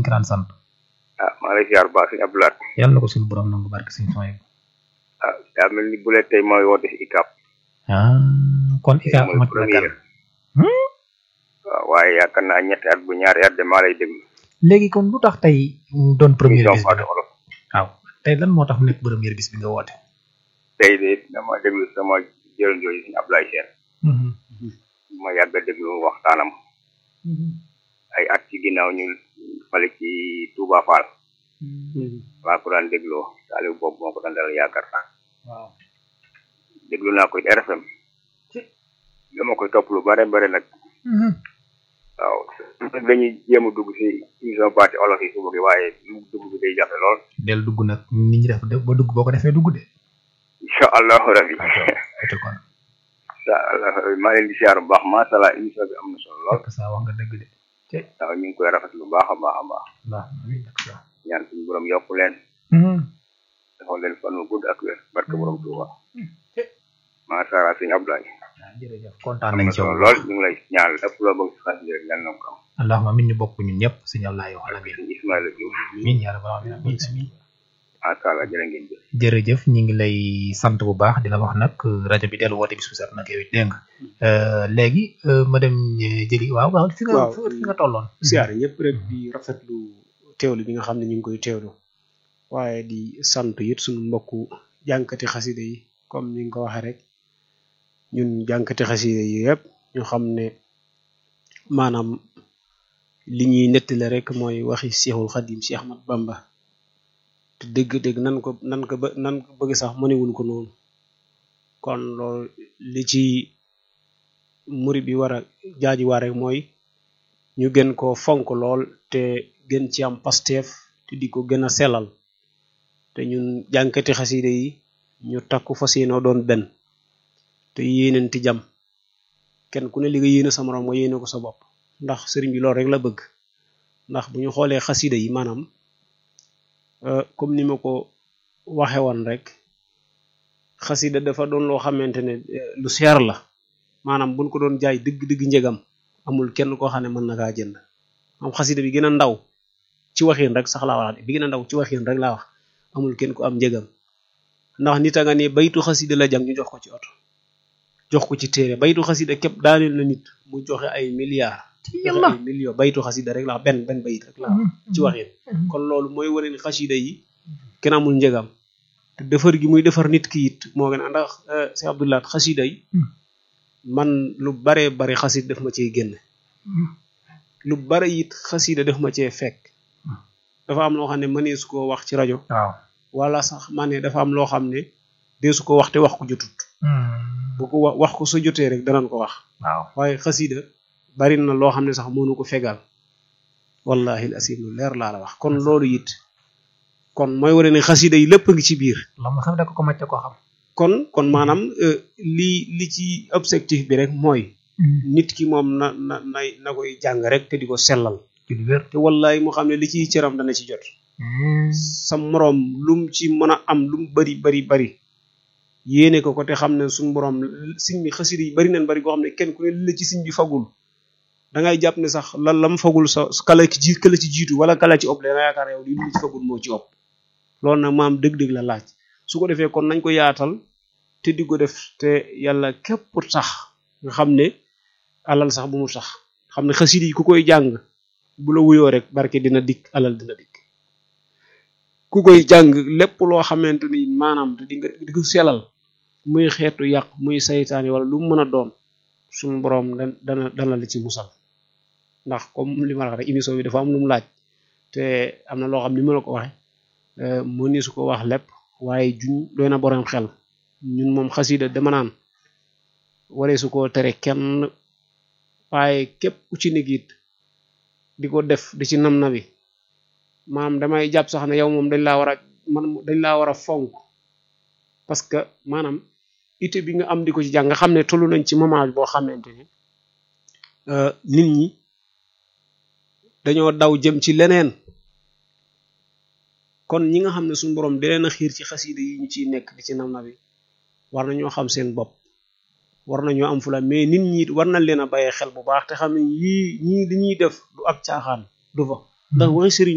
ko daan sant. maa ngi lay ziar bu baax sëñ Abdoulaye. yàlla na ko suñu borom nangu barke sëñ Soy. daa mel ni bu leen tey mooy woote si ICAP. kon ICAP mat na gan. waaw waaye yaakaar naa ñetti at bu ñaari at de maa lay déglu. léegi kon lu tax tey doon première bis bi olof. waaw tey lan moo tax mu nekk première bis bi nga woote. tey de dama déglu sama jërëjëf jooju sëñ Abdoulaye Sène. ma yàgg a déglu waxtaanam. ay at ci ginnaaw ñu fale ci Touba Fall. waa ko daan dégloo Saliou boobu moo ko daan dalal yaakaar naa. waaw déglu naa ko it RFM. dama koy topp lu bare bare nag. waaw dañuy jéem a dugg si émission parti olof yi suba gi waaye dugg bi day jafe lool. del dugg nag nit ñi def ba dugg boo ko defee dugg de. incha allahu rabi. incha allah maa leen di siyaar bu baax macha allah émission bi am na solo lool. saa wax nga dëgg de. waaw ñu ngi koy rafetlu bu baax a baax a baax. ñaan suñu borom yokk leen. defal leen fan wu gudd ak wér barke borom Tuuba. macha allah sëñ Abdoulaye. jërëjëf kontaan nañ ci lool ñu ngi lay ñaan lépp loo bëgg si xas njëriñ yàlla na ko am. allahumma min ñu bokk ñun ñëpp sëñ Abdoulaye wax la sëñ Ismaïla Diouf. min yaa rabbal aalamiin amiin. macha allah jërë ngeen jëf. jërëjëf ñu ngi lay sant bu baax di la wax nag rajo bi dellu woote bis bu set nag yow it dégg nga léegi ma dem jëli waaw fi nga tolloon. siyaare ñëpp rek di rafetlu teewlu bi nga xam ne ñu ngi koy teewlu waaye di sant it suñu mbokku jànkati xasida yi comme ni nga ko waxee rek ñun jànkati xasida yi yëpp ñu xam ne maanaam li ñuy nettali rek mooy waxi Seexul Xadim Cheikh Ahmad Bamba te dégg-dégg nan ko bëgg sax mënewuñ ko noonu kon loolu li ci murid bi war a jaajuwaat rek mooy ñu gën koo fonk lool te gën ci am pasteef te di ko gën a sellal te ñun jànkati xasida yi ñu takku fas yéenoo doon benn te yéenenti jam kenn ku ne li nga yéene sa morom nga yéene ko sa bopp ndax sëriñ bi loolu rek la bëgg ndax bu ñu xoolee xasida yi maanaam comme ni ma ko waxe woon rek xasida dafa doon loo xamante ne lu seer la maanaam buñ ko doon jaay dëgg-dëgg njëgam amul kenn koo xam ne mën na kaa jënd am xasida bi gën a ndaw ci waxin rek sax laa wax bi gën a ndaw ci waxin rek laa wax amul kenn ku am njëgam ndax nit a nga ne baytu xasida la jàng ñu jox ko ci oto jox ko ci téere baytu xasida képp daaneel na nit mu joxe ay milliards yàlla ay millions baytu xasida rek laa benn bayit rek laa ci waxin kon loolu mooy wane ni xasida yi kenn amul njëgam te defar gi muy defar nit ki it moo gën a ndax Cheikh Abdoulaye xasida yi man lu bare bari xasida def ma cee génne lu bare it xasida def ma cee fekk dafa am loo xam ne mënee su ko wax ci rajo waaw wala sax man ne dafa am loo xam ne dee su ko wax te wax ko jotut bu ko wax ko su jotee rek danañ ko wax waaw waaye xasida bari na loo xam ne sax mënu ko fegal wallahi asim lu leer laa la wax kon loolu it kon mooy wane ne xasida yi lépp a ngi ci biir la ma xam da ko macc ko xam kon maanaam li ci objectif bi rek mooy nit ki moom na koy jàng rek te di ko sellal ci lu wér te wallahi mu xam ne li ciy cëram dana ci jot sa moroom lum ci mën a am lum bari yéene ko te xam ne suñu borom siñ bi xasida yi bari nañ bari koo xam ne kenn ku ne li la ci siñ bi fagul da ngay jàpp ne sax lan lam fagul sa kala ci jiitu wala kala ci ëpp da nga yaakaar yow li lu ci fagul moo ci ëpp loolu nag maam dëgg-dëgg la laaj su ko defee kon nañ ko yaatal te di ko def te yàlla képp tax nga xam ne alal sax bu mu tax xam ne xasida yi ku koy jàng bu la wuyoo rek barke dina dikk alal dina dikk ku koy jàng lépp loo xamante ni maanaam te di ko selal muy xeetu yàq muy saytaane wala lu mu mën a doon suñu borom dana la ci musal ndax comme li ma la wax rek émission bi dafa am lu mu laaj te am na loo xam ni ma la ko waxe mu ni su ko wax lépp waaye juñ doy na borom xel ñun moom xasida dama naan waree su ko tere kenn waaye képp ku ci nekk it di ko def di ci nam na bi maanaam damay jàpp sax ne yow moom dañ laa war a fonk parce que maanaam ité bi nga am di ko ci jàng nga xam ne tollu nañ ci moment boo xamante ni nit ñi dañoo daw jëm ci leneen kon ñi nga xam ne suñu borom da leen a xiir ci xasida yi ñu ciy nekk di ci nam na bi war nañoo xam seen bopp war nañoo am fula mais nit ñi war nañ leen a bàyyee xel bu baax te xam ne ñii li ñuy def du ab caaxaan du fa ndax waxi sëriñ